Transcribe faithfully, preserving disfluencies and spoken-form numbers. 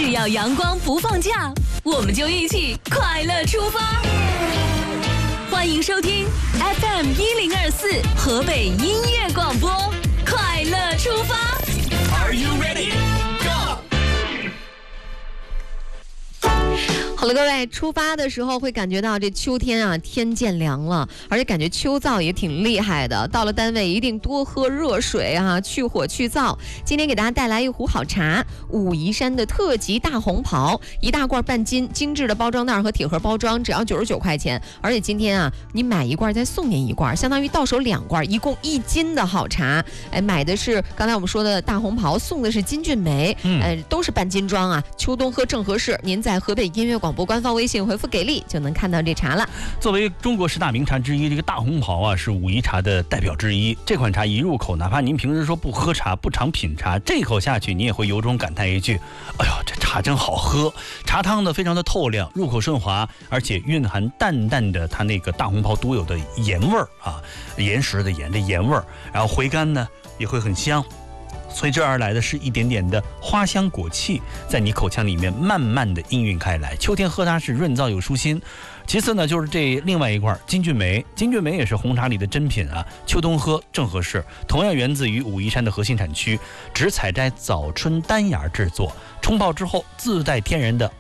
只要阳光不放假，我们就一起快乐出发。欢迎收听 F M 一零二四河北音乐广播，快乐出发。Are you ready? Go! 好了，各位，出发的时候会感觉到这秋天啊，天渐凉了，而且感觉秋燥也挺厉害的。到了单位一定多喝热水啊，去火去燥。今天给大家带来一壶好茶，武夷山的特级大红袍，一大罐半斤，精致的包装袋和铁盒包装，只要九十九块钱。而且今天啊，你买一罐再送您一罐，相当于到手两罐，一共一斤的好茶。哎，买的是刚才我们说的大红袍，送的是金骏眉，嗯、呃，都是半斤装啊，秋冬喝正合适。您在河北音乐广播官方微信回复给力就能看到这茶了。 作为中国十大名茶之一，这个大红袍啊是武夷茶的代表之一。这款茶一入口，哪怕您平时说不喝茶不常品茶，这口下去你也会由衷感叹一句：哎呦，这茶真好喝。茶汤呢非常的透亮，入口顺滑，而且蕴含淡淡的它那个大红袍独有的盐味儿啊，岩石的盐的盐味儿，然后回甘呢也会很香。随之而来的是一点点的花香果气，在你口腔里面慢慢的氤氲开来。秋天喝它是润燥又舒心。其次呢，就是这另外一罐金骏眉，金骏眉也是红茶里的珍品啊，秋冬喝正合适。同样源自于武夷山的核心产区，只采摘早春丹芽制作，冲泡之后自带天然的